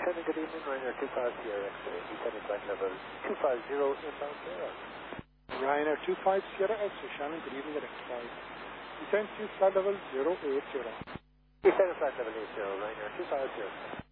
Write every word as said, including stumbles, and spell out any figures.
Lieutenant, good evening, Ryanair two five Sierra X-ray, Lieutenant flight level two five zero, inbound zero. Ryanair two five Sierra X-ray, Shannon, good evening at X five. Descend to flight level zero eight zero. Lieutenant flight level eight zero, Ryanair two five zero.